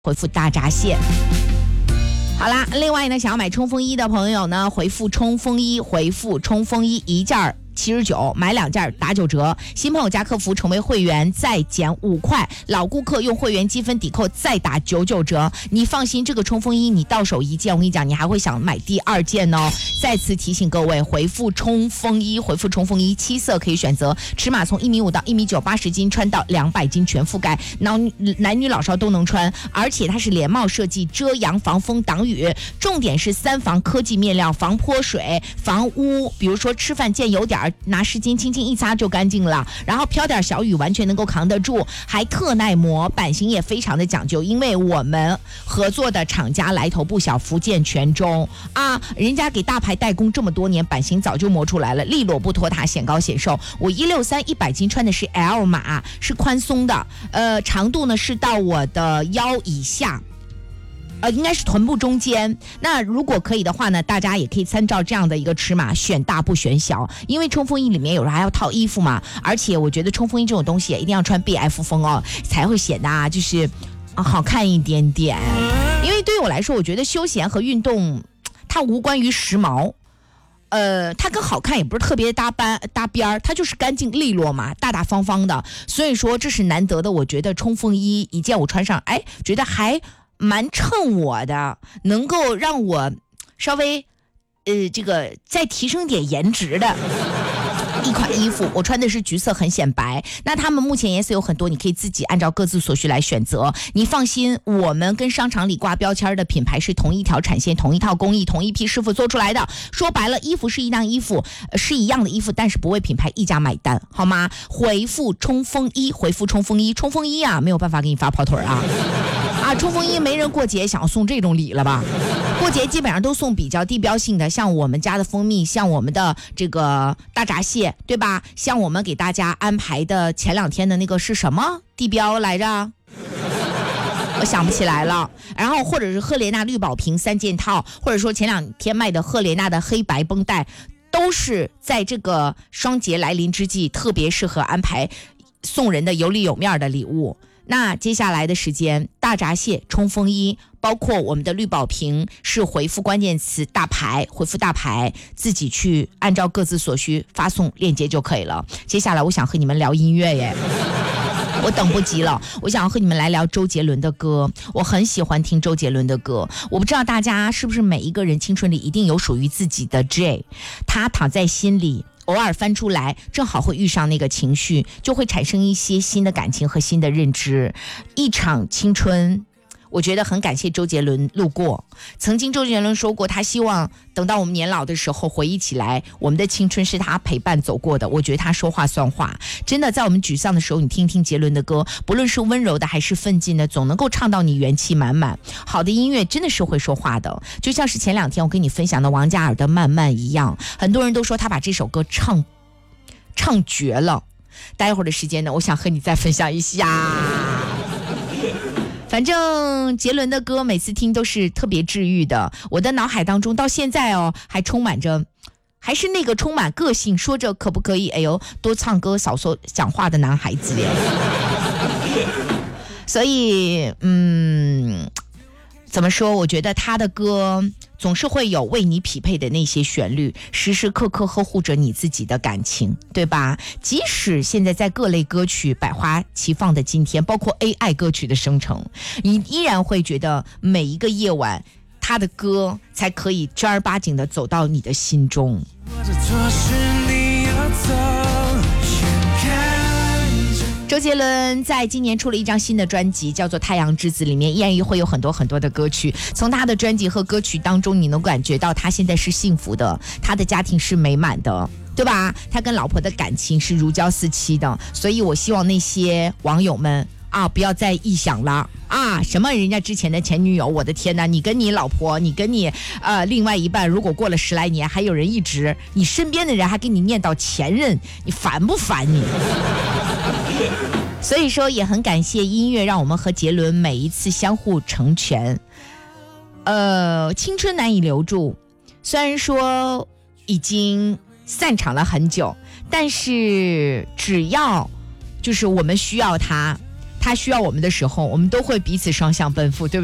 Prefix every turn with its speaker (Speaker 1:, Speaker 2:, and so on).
Speaker 1: 回复大闸蟹。好啦，另外呢，想要买冲锋衣的朋友呢，回复冲锋衣，回复冲锋衣一件79，买2件打9折。新朋友加客服成为会员再减5块，老顾客用会员积分抵扣再打99折。你放心，这个冲锋衣你到手一件，我跟你讲，你还会想买第2件哦。再次提醒各位，回复冲锋衣，回复冲锋衣，7色可以选择，尺码从1.5米到1.9米，80斤穿到200斤全覆盖，男女老少都能穿，而且它是连帽设计，遮阳防风挡雨，重点是3防科技面料，防泼水防污，比如说吃饭见油点拿湿巾轻轻一擦就干净了，然后飘点小雨完全能够扛得住，还特耐磨，版型也非常的讲究，因为我们合作的厂家来头不小，福建泉州啊，人家给大牌代工这么多年，版型早就磨出来了，利落不拖沓，显高显瘦。我163 100斤穿的是 L 码，是宽松的，长度呢是到我的腰以下。应该是臀部中间。那如果可以的话呢，大家也可以参照这样的一个尺码，选大不选小，因为冲锋衣里面有时候还要套衣服嘛。而且我觉得冲锋衣这种东西一定要穿 BF 风哦，才会显得就是好看一点点。因为对于我来说，我觉得休闲和运动它无关于时髦。它跟好看也不是特别搭边儿，它就是干净利落嘛，大大方方的。所以说这是难得的，我觉得冲锋衣一件我穿上，觉得还蛮衬我的，能够让我稍微这个再提升点颜值的一款衣服。我穿的是橘色，很显白。那他们目前颜色有很多，你可以自己按照各自所需来选择。你放心，我们跟商场里挂标签的品牌是同一条产线，同一套工艺，同一批师傅做出来的。说白了，衣服是一样衣服，是一样的衣服，但是不为品牌溢价买单，好吗？回复冲锋衣，回复冲锋衣，冲锋衣啊，没有办法给你发跑腿啊。冲锋衣没人过节想要送这种礼了吧？过节基本上都送比较地标性的，像我们家的蜂蜜，像我们的这个大闸蟹，对吧？像我们给大家安排的前2天的那个是什么地标来着？我想不起来了。然后或者是赫莲娜绿宝瓶3件套，或者说前2天卖的赫莲娜的黑白绷带，都是在这个双节来临之际特别适合安排送人的有里有面的礼物。那接下来的时间，大闸蟹、冲锋衣，包括我们的绿宝瓶，是回复关键词大牌，回复大牌，自己去按照各自所需发送链接就可以了。接下来我想和你们聊音乐耶，我等不及了，我想和你们来聊周杰伦的歌。我很喜欢听周杰伦的歌，我不知道大家是不是每一个人青春里一定有属于自己的 J， 他躺在心里，偶尔翻出来，正好会遇上那个情绪，就会产生一些新的感情和新的认知。一场青春，我觉得很感谢周杰伦路过。曾经周杰伦说过，他希望等到我们年老的时候回忆起来，我们的青春是他陪伴走过的。我觉得他说话算话，真的在我们沮丧的时候，你听听杰伦的歌，不论是温柔的还是奋进的，总能够唱到你元气满满。好的音乐真的是会说话的，就像是前2天我跟你分享的王嘉尔的《慢慢》一样，很多人都说他把这首歌唱绝了。待会儿的时间呢，我想和你再分享一下。反正杰伦的歌每次听都是特别治愈的，我的脑海当中到现在还充满着，还是那个充满个性，说着可不可以多唱歌少说讲话的男孩子耶。所以怎么说，我觉得他的歌总是会有为你匹配的那些旋律，时时刻刻呵护着你自己的感情，对吧？即使现在在各类歌曲百花齐放的今天，包括 AI 歌曲的生成，你依然会觉得每一个夜晚他的歌才可以正儿八经的走到你的心中。周杰伦在今年出了一张新的专辑，叫做《太阳之子》，里面依然会有很多很多的歌曲。从他的专辑和歌曲当中，你能感觉到他现在是幸福的，他的家庭是美满的，对吧？他跟老婆的感情是如胶似漆的。所以我希望那些网友们不要再臆想了什么人家之前的前女友，我的天哪，你跟你老婆，你跟你另外一半，如果过了10来年，还有人一直，你身边的人还给你念叨前任，你烦不烦你？所以说也很感谢音乐，让我们和杰伦每一次相互成全。青春难以留住，虽然说已经散场了很久，但是只要就是我们需要它， 他需要我们的时候，我们都会彼此双向奔赴，对不对？